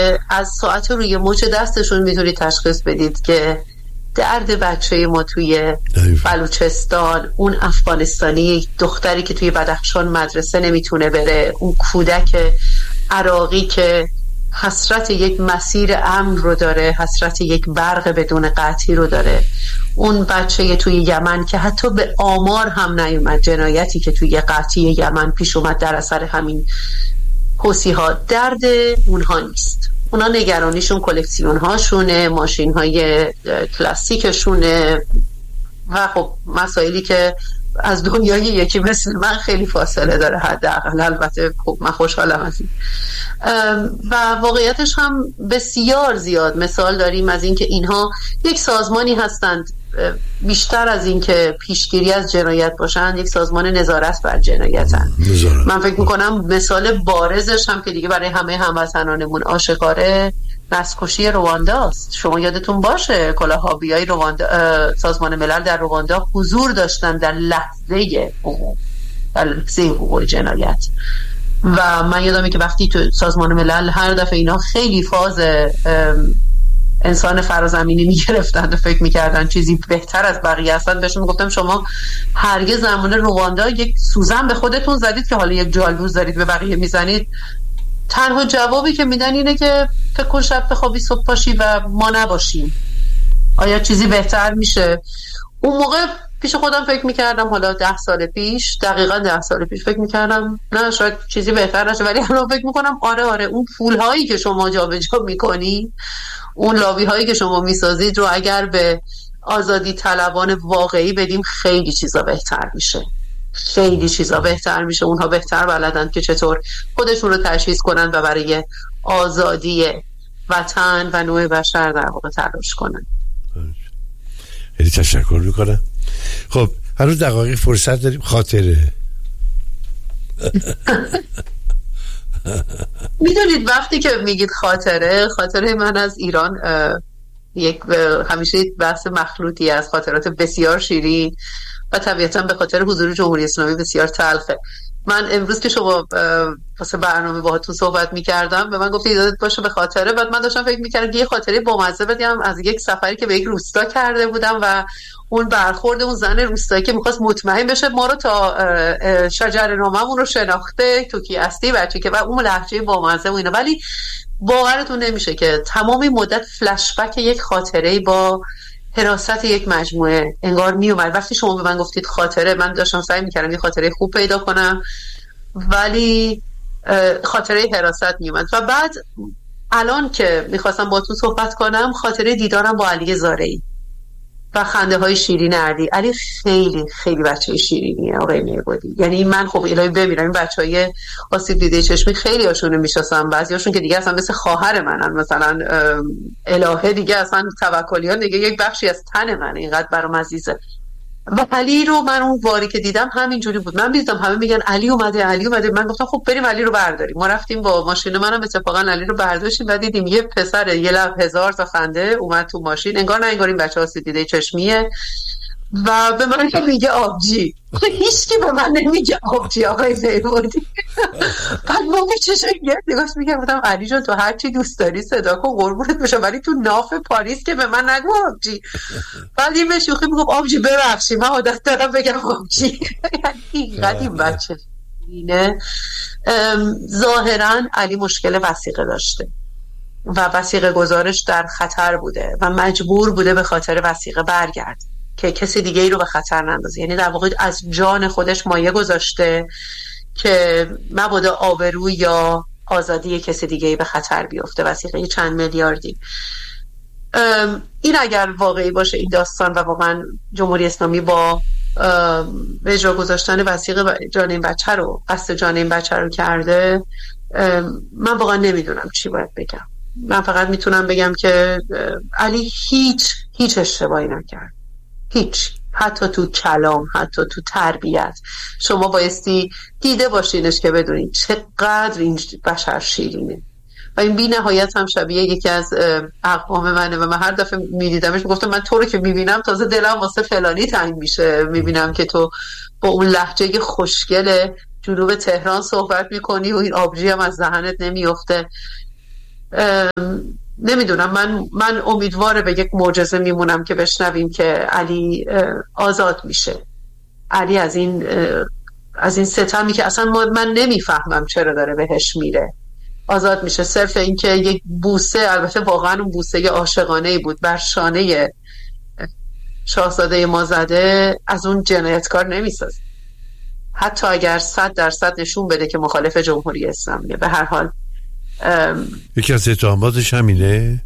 از ساعت روی مچ دستشون میتونید تشخیص بدید که درد بچه ما توی بلوچستان، اون افغانستانی دختری که توی بدخشان مدرسه نمیتونه بره، اون کودک عراقی که حسرت یک مسیر امن رو داره، حسرت یک برق بدون قطعی رو داره، اون بچه توی یمن که حتی به آمار هم نیومد جنایتی که توی قطعی یمن پیش اومد در اثر همین حوثی ها، درد اونها نیست. اونا نگرانیشون کلکسیون هاشونه، ماشین های کلاسیکشونه و خب مسائلی که از دنیای یکی مثل من خیلی فاصله داره حداقل. البته خب من خوشحالم از این و واقعیتش هم بسیار زیاد مثال داریم از اینکه اینها یک سازمانی هستند، بیشتر از این که پیشگیری از جنایت باشن یک سازمان نظارت بر جنایتن. من فکر میکنم مثال بارزش هم که دیگه برای همه هموطنانمون آشکاره دستکشی رواندا است. شما یادتون باشه کلاهابیای رواندا، سازمان ملل در رواندا حضور داشتن در لحظه حقوق جنایت و من یادمه که وقتی تو سازمان ملل هر دفعه اینا خیلی فاز انسان فرازمینی میگرفتن و فکر میکردن چیزی بهتر از بقیه هستن، بهشون میگفتم شما هرگز زمان رواندا یک سوزن به خودتون زدید که حالا یک جالبوز دارید به بقیه میزنید؟ تنها جوابی که میدن اینه که فکر کن شب بخوابی صبح پاشی و ما نباشیم. آیا چیزی بهتر میشه؟ اون موقع پیش خودم فکر میکردم، حالا 10 سال پیش، دقیقا 10 سال پیش فکر میکردم نه شاید چیزی بهتر نشه، ولی الان فکر میکنم آره اون پولهایی که شما جابجا میکنی، اون لابی هایی که شما میسازید رو اگر به آزادی طلبان واقعی بدیم خیلی چیزا بهتر میشه، خیلی چیزا بهتر میشه. اونها بهتر بلدن که چطور خودشون رو تشخیص کنن و برای آزادی وطن و نوع بشر در واقع تلاش کنن. خیلی تشکر میکنم. خب هنوز دقایق فرصت داریم. خاطره میدونید وقتی که میگید خاطره من از ایران یک همیشه بحث مخلوطی از خاطرات بسیار شیرین و طبیعتا به خاطر حضور جمهوری اسلامی بسیار تلخه. من امروز که شما واسه برنامه باهاتون صحبت میکردم به من گفتید یادت باشه به خاطره، بعد من داشتم فکر میکردم که یه خاطره بامزه بدیم از یک سفری که به یک روستا کرده بودم و اون برخورد اون زن روستایی که میخواست مطمئن بشه ما رو تا شجر ناممون رو شناخته تو کی هستی بچه که و اون لهجه بامزه و اینا، ولی باورتون نمیشه که تمام مدت فلش بک یک خاطره با حراست یک مجموعه انگار می اومد. وقتی شما به من گفتید خاطره، من داشتم سعی میکردم یه خاطره خوب پیدا کنم ولی خاطره حراست می اومد. و بعد الان که میخواستم با تو صحبت کنم خاطره دیدارم با علی زارعی و خنده های شیرین علی خیلی خیلی بچه شیرینیه آقای میربادی. یعنی من خب الهی ببینم این بچهای آسیب دیده چشمی خیلی هاشون میشناسم، بعضیاشون که دیگه اصلا مثل خواهر منن، مثلا الهه دیگه اصلا توکلیان دیگه یک بخشی از تن من، اینقدر برام عزیزه. و علی رو من اون باری که دیدم همینجوری بود، من دیدم همه میگن علی اومده، من گفتم خب بریم علی رو برداریم. ما رفتیم با ماشین منم اتفاقا علی رو برداشتیم و دیدیم یه پسر یه لب 1000 تا خنده اومد تو ماشین، انگار نه انگار این بچه ها دیده چشمیه و به من میگه آبجی. هیچ کی به من نمیگه آبجی آقای زیبودی. بعد ما چشم گرد نگاش میگم علی جان تو هر چی دوست داری صدا کن قربونت بشم ولی تو ناف پاریس که به من نگو آبجی. ولی به شوخی میگم آبجی ببخشید من عادت دارم بگم آبجی. اینقدر این بچه اینه. ظاهرا علی مشکل وثیقه داشته و وثیقه گزارش در خطر بوده و مجبور بوده به خاطر وثیقه برگرد که کسی دیگه ای رو به خطر نندازه. یعنی در واقع از جان خودش مایه گذاشته که مبادا آبرو یا آزادی کسی دیگه ای به خطر بیفته. وثیقه چند میلیاردی. این اگر واقعی باشه این داستان و واقعا جمهوری اسلامی با به اجرا گذاشتن وثیقه جان این بچه رو قصد جان این بچه رو کرده، من واقعا نمیدونم چی باید بگم. من فقط میتونم بگم که علی هیچ اشتباهی نکرد، هیچ، حتی تو کلام، حتی تو تربیت. شما بایستی دیده باشینش که بدونید چقدر این بشر شیرینه و این بی نهایت هم شبیه یکی از اقوام منه و من هر دفعه میدیدمش میگفتم من تو رو که میبینم تازه دلم واسه فلانی تنگ میشه، میبینم که تو با اون لهجه خوشگل جنوب تهران صحبت میکنی و این آبجی هم از دهنت نمیفته. نمیدونم، من امیدواره به یک معجزه میمونم که بشنویم که علی آزاد میشه. علی از این ستمی که اصلا من نمیفهمم چرا داره بهش میره آزاد میشه. صرف این که یک بوسه، البته واقعا اون بوسه عاشقانه‌ای بود، بر شانه شاهزاده ما زده، از اون جنایتکار نمیسازه، حتی اگر 100% نشون بده که مخالف جمهوری اسلامیه. به هر حال یکی از اتهاماتش همینه.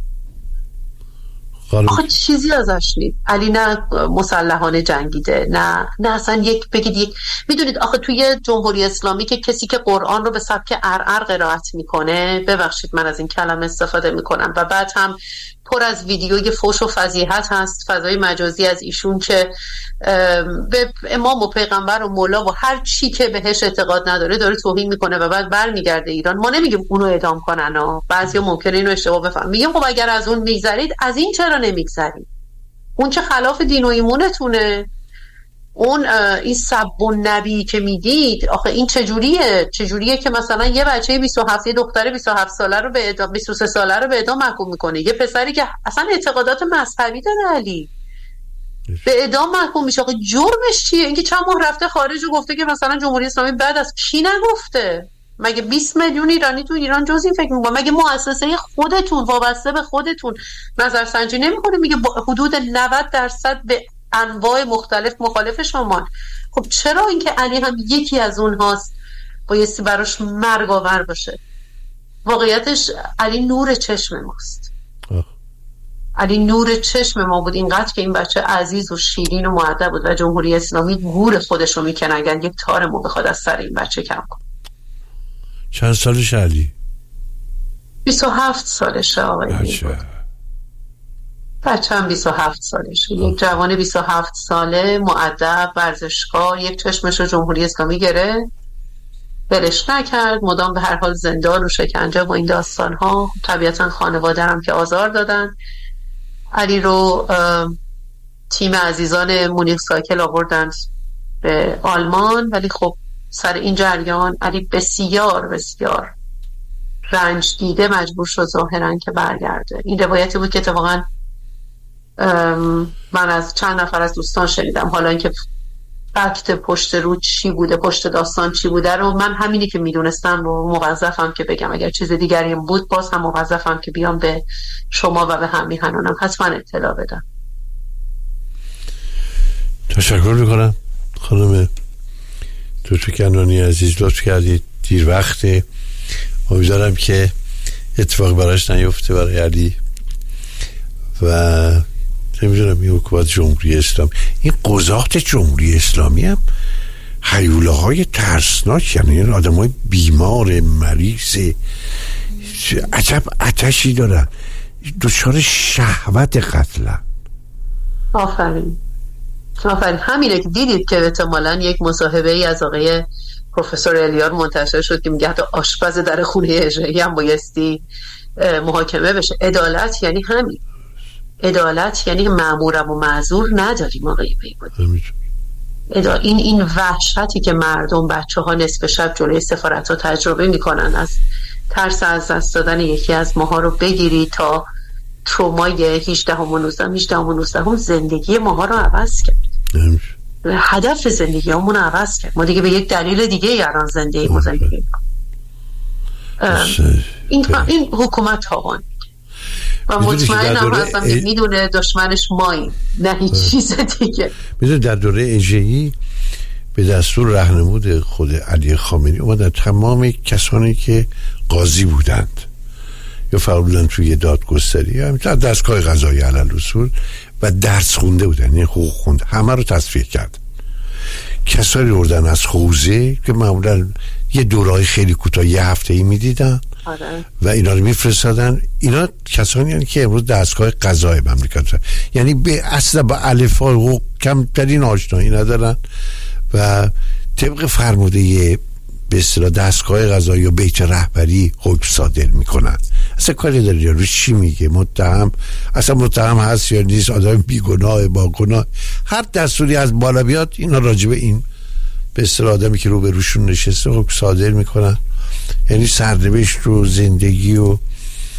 آخه چیزی ازش نیست. علی نه مسلحانه جنگیده، نه اصلا میدونید آخه توی جمهوری اسلامی که کسی که قرآن رو به سبک ارعر قرائت میکنه، ببخشید من از این کلمه استفاده میکنم، و بعد هم پر از ویدیوی فحش و فضیحت هست، فضای مجازی از ایشون که به امام و پیغمبر و مولا و هر چی که بهش اعتقاد نداره داره توهین میکنه و بعد برمیگرده ایران. ما نمیگیم اونو اعدام کنن ها، بعضیا ممکنه اینو اشتباه بفهمن، میگیم خب اگر از اون میگذرید از این چرا نمیگذرید؟ اون چه خلاف دین و ایمونتونه؟ اون این سب و نبی که میگید آخه این چجوریه که مثلا یه بچه 27 دختر 27 ساله رو به اعدام، 23 ساله رو به اعدام محکوم میکنه، یه پسری که اصلا اعتقادات مذهبی داره علی به اعدام محکوم میشه. آخه جرمش چیه؟ اینکه چند ماه رفته خارج و گفته که مثلا جمهوری اسلامی بعد از کی نگفته؟ مگه 20 میلیون ایرانی تو ایران جز این فکر میکنه؟ مگه مؤسسه خودتون وابسته به خودتون نظرسنجی نمیکنه؟ میگه حدود 90% به انواع مختلف مخالف شما. خب چرا اینکه علی هم یکی از اونهاست بایستی براش مرگ آور باشه؟ واقعیتش علی نور چشم ماست. علی نور چشم ما بود، اینقدر که این بچه عزیز و شیرین و مؤدب بود و جمهوری اسلامی گور خودش رو میکنه اگر یک تارمو بخواد از سر این بچه کم کنه. چند سالش علی؟ 27 سالشه آقای. بچه هم 27 سالشه، یک جوان 27 ساله مؤدب ورزشکار، یک چشمش رو جمهوری اسلامی گره، بلش نکرد، مدام به هر حال زندان و شکنجه و این داستان ها. طبیعتا خانواده هم که آزار دادن. علی رو تیم عزیزان مونیخ سایکل آوردن به آلمان، ولی خب سر این جریان علی بسیار بسیار رنج دیده مجبور شد ظاهرا که برگرده. این روایتی بود که اتفاقا من از چند نفر از دوستان شنیدم. حالا اینکه فکت پشت رو چی بوده، پشت داستان چی بوده رو من همینی که میدونستم و موظفم که بگم. اگر چیز دیگری بود باز هم موظفم که بیام به شما و به همیهنانم حتما اطلاع بدم. تشکر میکنم خانم دکتر کنانی عزیز، لطف کردید. دیر وقته، امیدوارم که اتفاق براش نیفته برای علی و نمیدونم این حکومت جمهوری اسلامی، این قضات جمهوری اسلامی هم هیوله های ترسناک، یعنی این آدم های بیمار مریض عجب آتشی دارن، دچار شهوت قتلن. آفرین همینه که دیدید که احتمالاً یک مصاحبه ای از آقای پروفسور الیار منتشر شد که میگه حتی آشپز در خونه اجرایی هم بایستی محاکمه بشه. عدالت یعنی همین، عدالت یعنی مأمورم و معذور نداریم آقای پیگودی. این وحشتی که مردم، بچه ها نصف شب جلوی سفارت ها تجربه میکنن از ترس از دست دادن یکی از ماها رو بگیری تا ترومای 18 و 19 زندگی ماها رو عوض کرد. هدف زندگی همون عوض کرد. ما دیگه به یک دلیل دیگه الان زندگی میکنیم. این حکومت تاوان و مطمئنم هستم که میدونه دشمنش ماییم، نه هیچ چیز دیگه. میدونه در دوره اجهی به دستور راهنمود خود علی خامنه‌ای اومدن تمام کسانی که قاضی بودند یا فرار بودن توی دادگستری یا در دستگاه قضایی علال‌اصول و درس خونده بودن، یعنی حقوق خونده، همه رو تصفیه کرد. کسانی بردن از حوزه که معمولا یه دورهای خیلی کوتاه یه هفته‌ای میدیدن و اینا رو میفرستادن. اینا کسانی هستند که امروز دستگاه قضایی مملکت هستند، یعنی به اصلا با الفبای حقوق کمترین آشنایی ندارن و طبق فرموده به اصطلاح دستگاه قضایی و بیت رهبری حکم صادر میکنن. اصلا کاری داره رو چی میگه، متهم اصلا متهم هست یا نیست، آدم بیگناه با گناه، هر دستوری از بالا بیاد اینا راجع به این به اصطلاح آدمی که رو به روشون نشسته حکم صادر میکنن. یعنی سرنوشت و زندگی و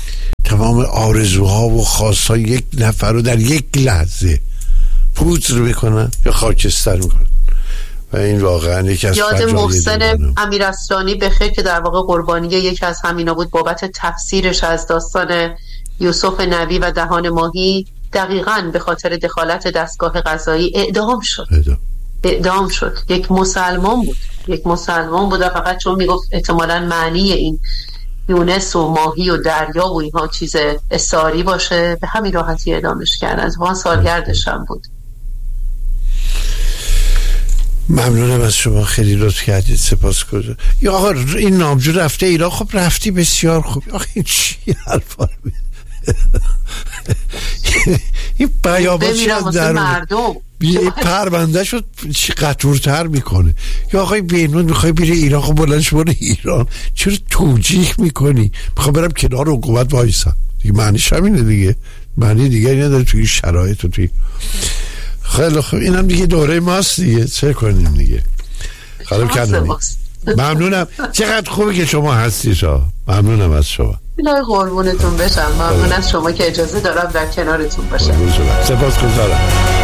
تمام آرزوها و خواستهای یک نفر رو در یک لحظه پودر میکنن یا خاکستر میکنن و این واقعا یکی از یاد محسن امیرستانی بخیر که در واقع قربانی یکی از همینا بود بابت تفسیرش از داستان یوسف نبی و دهان ماهی، دقیقاً به خاطر دخالت دستگاه قضایی اعدام شد. یک مسلمان بود و فقط چون میگفت احتمالاً معنی این یونس و ماهی و دریا و اینها چیز استعاری باشه، به همین راحتی اعدامش کردن. وان سالگردش هم بود. ممنونم از شما، خیلی لطف کردید، سپاسگزارم. یا آقا این نامجو رفته ایران، خب رفتی بسیار خوب. آخه این چی حرفا این بیاباسی از در مردم پرونده شد قطورتر میکنه. یا آقای بینون میخوای بیره ایران، خب بلندش برو ایران، چرا توجیه میکنی؟ میخوام برم کنار حکومت وایسم دیگه، معنیش همینه دیگه، معنی دیگری نداره توی شرایط و توی. خیلی خوب، اینم دیگه دوره ماست دیگه، چه کنیم دیگه. خیلی کنونی ممنونم، چقدر خوبه که شما هستید. ممنونم از شما. الهی قربونتون بشم. ممنون از شما که اجازه دارم در کنارتون باشم. سپاسگزارم.